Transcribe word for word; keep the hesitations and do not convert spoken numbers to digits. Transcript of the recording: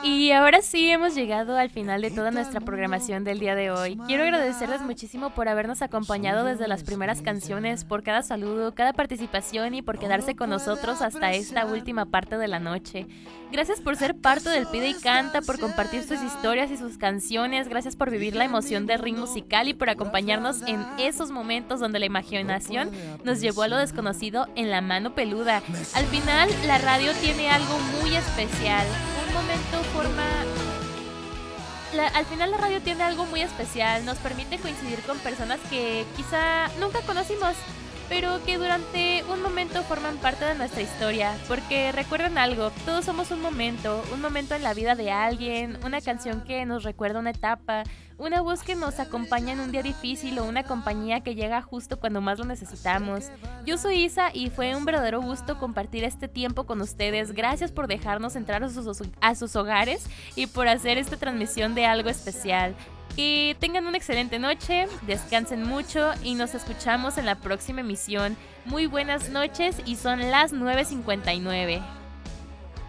Y ahora sí hemos llegado al final de toda nuestra programación del día de hoy. Quiero agradecerles muchísimo por habernos acompañado desde las primeras canciones, por cada saludo, cada participación y por quedarse con nosotros hasta esta última parte de la noche. Gracias por ser parte del Pide y Canta, por compartir sus historias y sus canciones, gracias por vivir la emoción del ring musical y por acompañarnos en esos momentos donde la imaginación nos llevó a lo desconocido en la mano peluda. Al final, la radio tiene algo muy especial. Un momento forma... La, al final la radio tiene algo muy especial, nos permite coincidir con personas que quizá nunca conocimos, pero que durante un momento forman parte de nuestra historia, porque recuerden algo, todos somos un momento, un momento en la vida de alguien, una canción que nos recuerda una etapa, una voz que nos acompaña en un día difícil o una compañía que llega justo cuando más lo necesitamos. Yo soy Isa y fue un verdadero gusto compartir este tiempo con ustedes. Gracias por dejarnos entrar a sus, a sus hogares y por hacer esta transmisión de algo especial. Que tengan una excelente noche, descansen mucho y nos escuchamos en la próxima emisión. Muy buenas noches y son las nueve cincuenta y nueve.